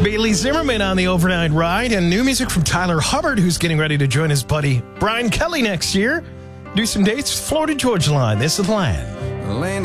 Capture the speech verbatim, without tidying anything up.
Bailey Zimmerman on the overnight ride, and new music from Tyler Hubbard, who's getting ready to join his buddy Brian Kelly next year. Do some dates, Florida Georgia Line. This is Land.